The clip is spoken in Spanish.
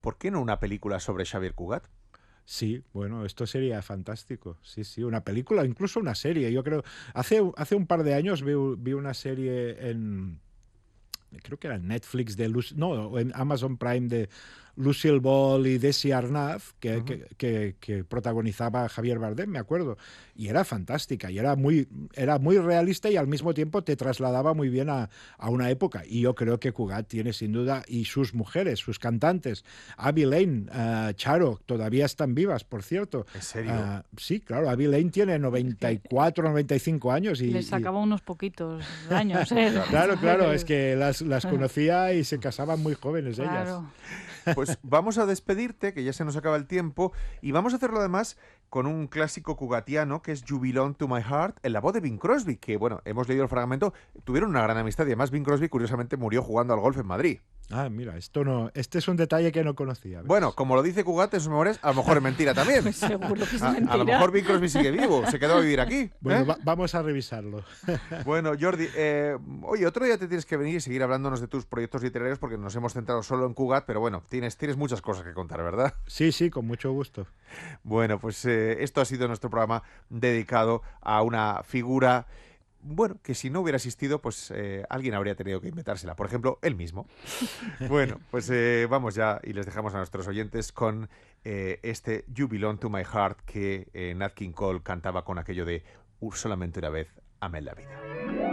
¿por qué no una película sobre Xavier Cugat? Sí, bueno, esto sería fantástico. Sí, sí, una película, incluso una serie. Yo creo, hace un par de años vi una serie creo que era en Netflix no, en Amazon Prime de Lucille Ball y Desi Arnaz, Ujú. que protagonizaba Javier Bardem, me acuerdo. Y era fantástica, y era muy realista y al mismo tiempo te trasladaba muy bien a una época. Y yo creo que Cugat tiene sin duda, y sus mujeres, sus cantantes, Abby Lane, Charo, todavía están vivas, por cierto. ¿En serio? Sí, claro, Abby Lane tiene Es que 94, 95 años les y sacaba unos poquitos años, ¿eh? Claro. claro, claro, es Entonces, que las conocía y se casaban muy jóvenes ellas. claro. Pues vamos a despedirte, que ya se nos acaba el tiempo, y vamos a hacerlo además con un clásico cugatiano que es You Belong to My Heart, en la voz de Bing Crosby, que bueno, hemos leído el fragmento, tuvieron una gran amistad y además Bing Crosby curiosamente murió jugando al golf en Madrid. Ah, mira, esto no, este es un detalle que no conocía, Bueno, ¿ves? como lo dice Cugat en sus memorias, a lo mejor es mentira también. Pues seguro que es A lo mentira. mejor Bing Crosby sigue vivo, se quedó a vivir aquí. Bueno, ¿Eh? vamos a revisarlo. Bueno, Jordi, oye, otro día te tienes que venir y seguir hablándonos de tus proyectos literarios porque nos hemos centrado solo en Cugat, pero bueno, tienes muchas cosas que contar, ¿verdad? Sí, sí, con mucho gusto. Bueno, pues esto ha sido nuestro programa dedicado a una figura, bueno, que si no hubiera existido, pues alguien habría tenido que inventársela, por ejemplo, él mismo. Bueno, pues vamos ya y les dejamos a nuestros oyentes con este You Belong to My Heart que Nat King Cole cantaba con aquello de solamente una vez amé la vida.